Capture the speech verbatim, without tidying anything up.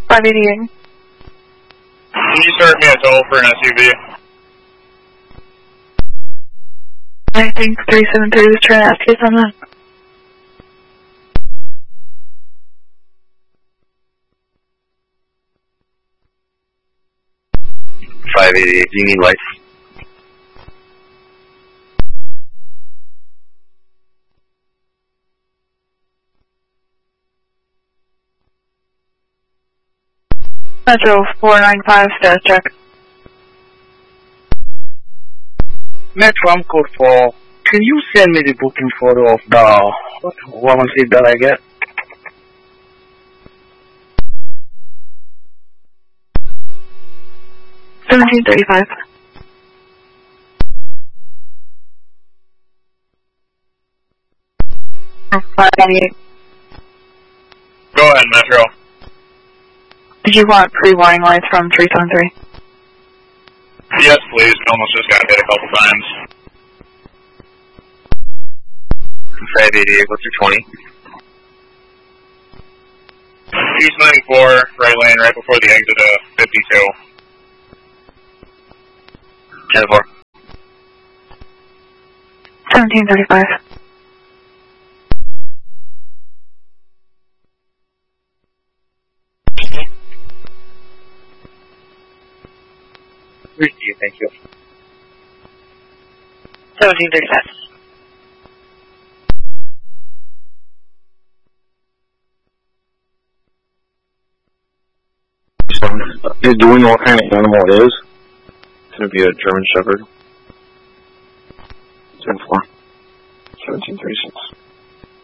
five eighty-eight. Can you start me a toll for an S U V? I think three seven three was trying to ask you something. five eighty-eight, do you need lights? Metro four nine five, status check. Metro, I'm code four. Can you send me the booking photo of the what woman seat that I get? seventeen thirty-five. five eighty-eight. Go ahead, Metro. Did you want pre-warning lights from three seven three? Yes, please. Almost just got hit a couple times. five eighty-eight, what's your twenty? East ninety-four, right lane, right before the exit of fifty-two. ten four. seventeen thirty-five. Receive, thank you. seventeen thirty-five. Do we know what kind of animal it is? It's going to be a German Shepherd. ten four. seventeen thirty-six.